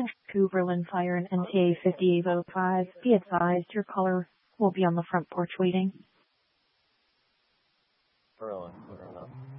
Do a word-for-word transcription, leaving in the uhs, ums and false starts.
Vancouver Fire and N T A fifty-eight oh five. Be advised your caller will be on the front porch waiting.